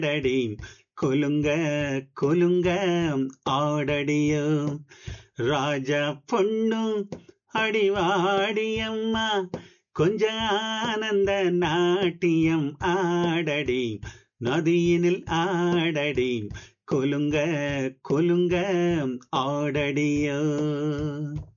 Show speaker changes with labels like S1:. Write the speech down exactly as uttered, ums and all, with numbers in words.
S1: ஆடடி குலுங்க குலுங்க ஆடடியோ ராஜா பொண்ணு அடிவாடியம்மா கொஞ்ச ஆனந்த நாட்டியம் ஆடடி நதியினில் ஆடடி குலுங்க குலுங்க ஆடடியோ